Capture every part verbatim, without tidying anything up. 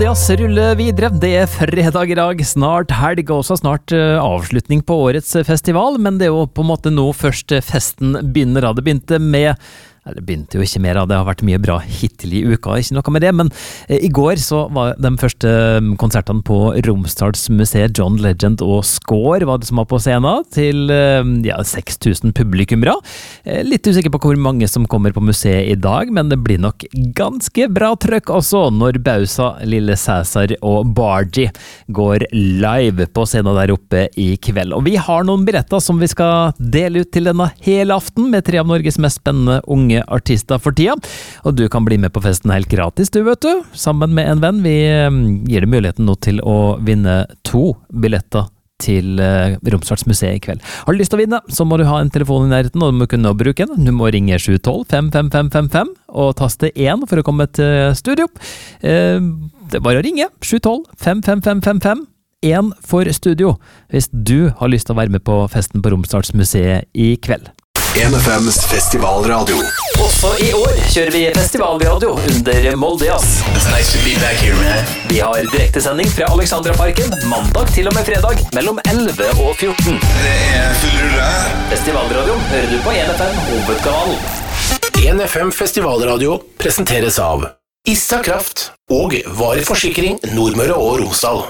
Jazz ruller videre. Det er fredag i dag, snart helg og også snart uh, avslutning på årets festival, men det er jo på en måte nå først festen begynner. Det begynte med Eller det begynte jo ikke mer av, det har vært mye bra hittil i uka, ikke noe med det, men eh, i går så var de første konsertene på Romsdalsmuseet, John Legend og Score var det som var på scenen, til eh, ja, seks tusen publikummere. Eh, litt usikker på hvor mange som kommer på museet i dag, men det blir nok ganske bra trøkk også når Bausa, Lille Cæsar og Bargie går live på scenen der oppe i kveld. Og vi har noen billetter som vi skal dele ut til denne hele aften med tre av Norges mest spennende unge artister for tida, og du kan bli med på festen helt gratis, du vet du, sammen med en venn. Vi gir deg muligheten nå til å vinne to billetter til uh, Romsdalsmuseet i kveld. Har du lyst til å vinne, så må du ha en telefon i nærheten, og du må kunne bruke den. Du må ringe sju ett to fem fem fem fem fem og taste én for å komme til studio. Uh, det er bare å ringe sju ett to fem fem fem fem fem én for studio, hvis du har lyst til å være med på festen på Romsdalsmuseet i kveld. N F M's festivalradio. Også i år kjører vi festivalradio under Molde Jazz. It's nice to be back here, man. Vi har direktesending fra Alexandraparken mandag til og med fredag mellom elleve og fjorten. Det er full rulle. Festivalradio hører du på N F M hovedkanalen. N F M festivalradio presenteres av Issa Kraft og Vari Forsikring Nordmøre og Romsdal.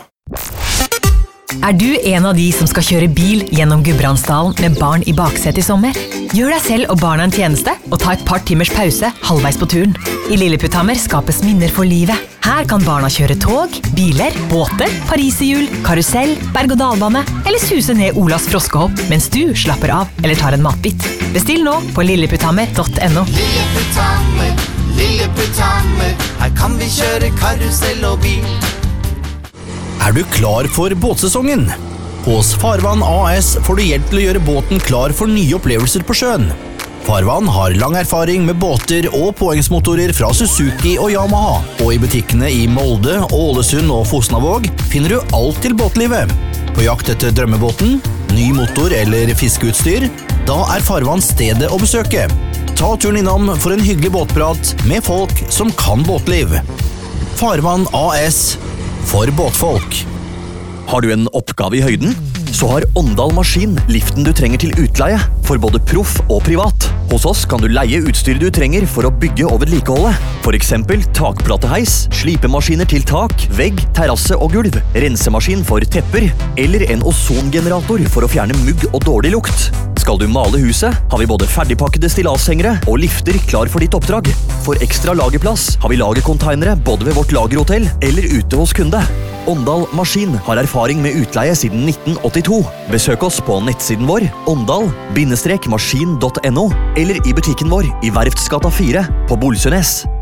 Er du en av de som skal kjøre bil gjennom Gudbrandsdalen med barn i baksetet i sommer? Gjør deg selv og barna en tjeneste og ta et par timers pause halvveis på turen. I Lilleputthammer skapes minner for livet. Her kan barna kjøre tog, biler, båter, pariserhjul, karusell, berg-og-dalbane eller suse ned Olas froskehopp mens du slapper av eller tar en matbit. Bestill nå på lilleputthammer punktum no. Lilleputthammer, Lilleputthammer, her kan vi kjøre karusell og bil. Er du klar for båtsesongen? Hos Farvann A S får du hjelp til å gjøre båten klar for nye opplevelser på sjøen. Farvann har lang erfaring med båter og påhengsmotorer fra Suzuki og Yamaha, og i butikkene i Molde, Ålesund og Fosnavåg finner du alt til båtlivet. På jakt etter drømmebåten, ny motor eller fiskeutstyr, da er Farvann stedet å besøke. Ta turen innom for en hyggelig båtprat med folk som kan båtliv. Farvann A S for båtfolk. Har du en oppgave i høyden? Så har Åndal Maskin liften du trenger til utleie, for både proff og privat. Hos oss kan du leie utstyret du trenger for å bygge og vedlikeholde. For eksempel takplateheis, slipemaskiner til tak, vegg, terrasse og gulv, rensemaskin for tepper, eller en ozongenerator for å fjerne mugg og dårlig lukt. Skal du male huset, har vi både ferdigpakkede stillashengere og lifter klar for ditt oppdrag. For ekstra lagerplass har vi lagercontainere både ved vårt lagerhotell eller ute hos kunde. Åndal Maskin har erfaring med utleie siden nitten åttito. Besøk oss på nettsiden vår åndal maskin punktum no eller i butikken vår i Verftsgata fire på Bolsønes.